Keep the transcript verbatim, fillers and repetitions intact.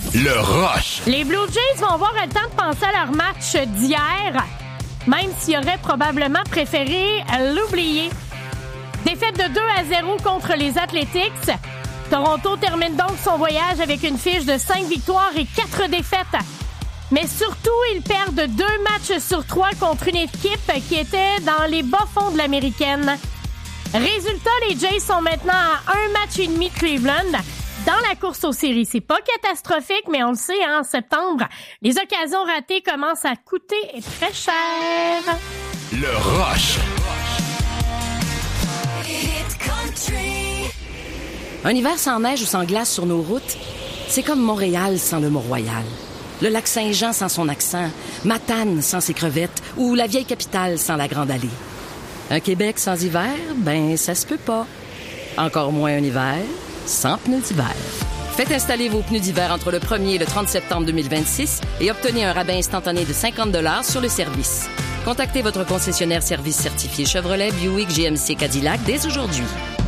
Le rush. Les Blue Jays vont avoir le temps de penser à leur match d'hier, même s'ils auraient probablement préféré l'oublier. Défaite de deux à zéro contre les Athletics. Toronto termine donc son voyage avec une fiche de cinq victoires et quatre défaites. Mais surtout, ils perdent deux matchs sur trois contre une équipe qui était dans les bas-fonds de l'américaine. Résultat, les Jays sont maintenant à un match et demi de Cleveland. Dans la course aux séries, c'est pas catastrophique, mais on le sait, hein, en septembre, les occasions ratées commencent à coûter très cher. Le rush. Un hiver sans neige ou sans glace sur nos routes, c'est comme Montréal sans le Mont-Royal. Le lac Saint-Jean sans son accent, Matane sans ses crevettes ou la vieille capitale sans la Grande Allée. Un Québec sans hiver, ben ça se peut pas. Encore moins un hiver sans pneus d'hiver. Faites installer vos pneus d'hiver entre le premier et le trente septembre deux mille vingt-six et obtenez un rabais instantané de cinquante dollars sur le service. Contactez votre concessionnaire service certifié Chevrolet, Buick, G M C, Cadillac dès aujourd'hui.